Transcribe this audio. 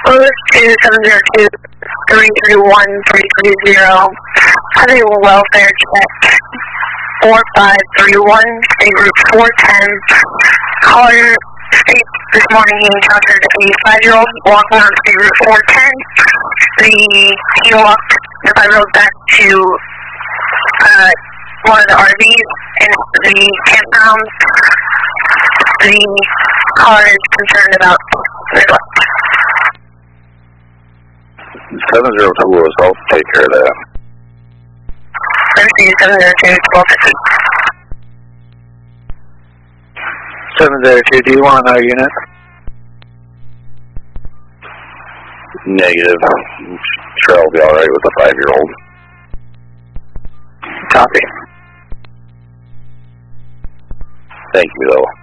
Close to 702-331-330. Have a welfare check. 4531, state route 410. Caller states this morning he encountered a 5-year-old walking on state route 410. He walked the 5-year-old back to one of the RVs in the campground. The caller is concerned about neglect. 702 was help take care of that. Mercy 702-1250. 702, do you want another unit? Negative. Sure I'll be alright with the 5-year-old. Copy. Thank you, though.